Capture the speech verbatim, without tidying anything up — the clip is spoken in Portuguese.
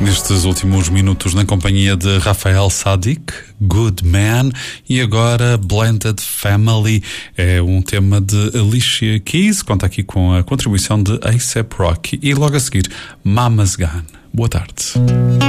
Nestes últimos minutos na companhia de Rafael Sadiq, Good Man, e agora Blended Family, é um tema de Alicia Keys, conta aqui com a contribuição de A$ap Rocky, e logo a seguir Mama's Gun. Boa tarde.